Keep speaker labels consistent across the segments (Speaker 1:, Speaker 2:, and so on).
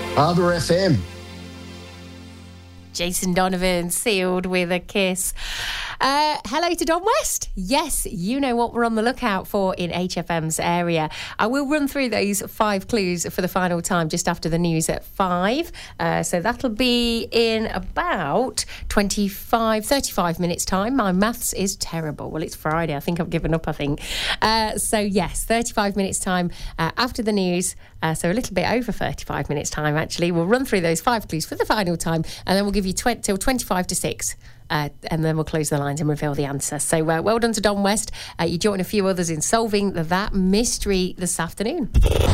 Speaker 1: Harbour FM.
Speaker 2: Jason Donovan, Sealed with a Kiss. Hello to Don West. Yes, you know what we're on the lookout for in HFM's area. I will run through those 5 clues for the final time just after the news at 5. So that'll be in about 35 minutes time. My maths is terrible. Well, it's Friday. I think I've given up, So yes, 35 minutes time after the news. So a little bit over 35 minutes time, actually. We'll run through those 5 clues for the final time, and then we'll give you till 25 to 6. And then we'll close the lines and reveal the answer. So well done to Don West. You join a few others in solving that mystery this afternoon.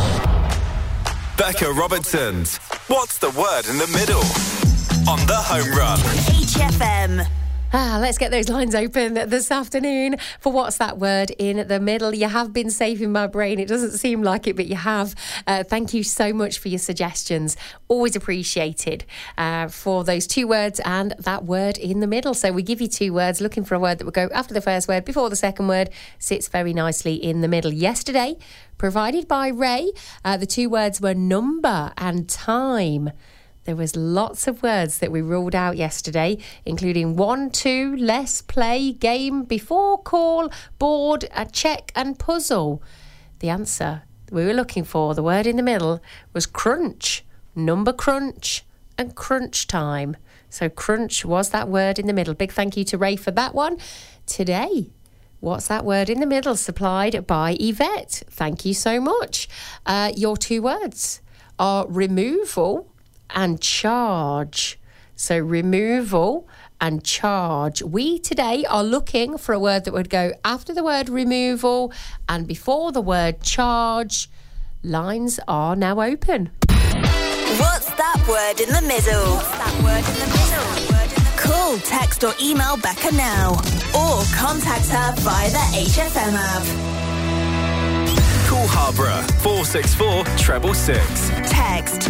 Speaker 3: Becca Robertson's What's the Word in the Middle? On the Home Run.
Speaker 4: HFM.
Speaker 2: Let's get those lines open this afternoon for What's That Word in the Middle. You have been safe in my brain. It doesn't seem like it, but you have. Thank you so much for your suggestions. Always appreciated for those 2 words and that word in the middle. So we give you 2 words, looking for a word that will go after the first word, before the second word, sits very nicely in the middle. Yesterday, provided by Ray, the 2 words were number and time. There was lots of words that we ruled out yesterday, including 1, 2, less, play, game, before, call, board, check and puzzle. The answer we were looking for, the word in the middle, was crunch, number crunch and crunch time. So crunch was that word in the middle. Big thank you to Ray for that one. Today, What's That Word in the Middle, supplied by Yvette. Thank you so much. Your 2 words are removal and charge. So removal and charge. We today are looking for a word that would go after the word removal and before the word charge. Lines are now open.
Speaker 4: What's that word in the middle? What's that word in the middle? Call, text or email Becca now, or contact her via the HFM app.
Speaker 3: Call Harborough 464 666.
Speaker 4: Text